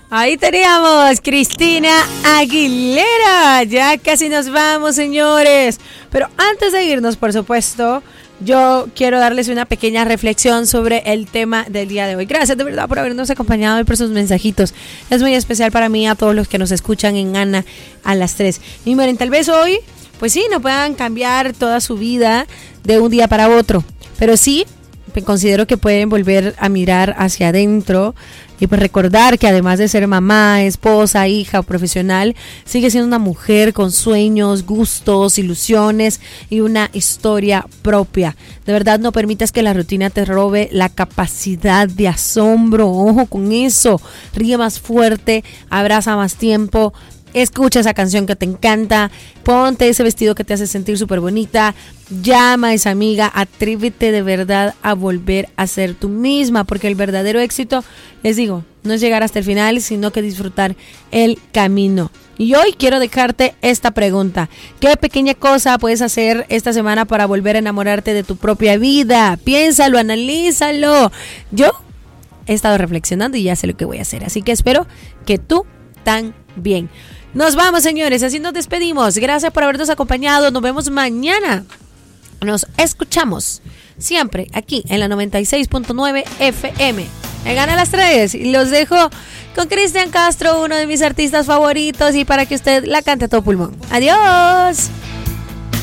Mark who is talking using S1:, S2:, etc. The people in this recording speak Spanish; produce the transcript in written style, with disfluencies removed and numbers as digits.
S1: Ahí teníamos Cristina Aguilera. Ya casi nos vamos, señores. Pero antes de irnos, por supuesto, yo quiero darles una pequeña reflexión sobre el tema del día de hoy. Gracias de verdad por habernos acompañado y por sus mensajitos. Es muy especial para mí, a todos los que nos escuchan en Ana a las 3. Y miren, tal vez hoy, pues sí, no puedan cambiar toda su vida de un día para otro, pero sí considero que pueden volver a mirar hacia adentro y pues recordar que además de ser mamá, esposa, hija o profesional, sigue siendo una mujer con sueños, gustos, ilusiones y una historia propia. De verdad, no permitas que la rutina te robe la capacidad de asombro. Ojo con eso. Ríe más fuerte, abraza más tiempo. Escucha esa canción que te encanta, ponte ese vestido que te hace sentir súper bonita, llama a esa amiga, atrévete de verdad a volver a ser tú misma, porque el verdadero éxito, les digo, no es llegar hasta el final, sino que disfrutar el camino. Y hoy quiero dejarte esta pregunta: ¿qué pequeña cosa puedes hacer esta semana para volver a enamorarte de tu propia vida? Piénsalo, analízalo. Yo he estado reflexionando y ya sé lo que voy a hacer, así que espero que tú también. Nos vamos, señores, así nos despedimos. Gracias por habernos acompañado. Nos vemos mañana. Nos escuchamos siempre aquí en la 96.9 FM. Me gana las 3 y los dejo con Cristian Castro, uno de mis artistas favoritos, y para que usted la cante a todo pulmón. Adiós.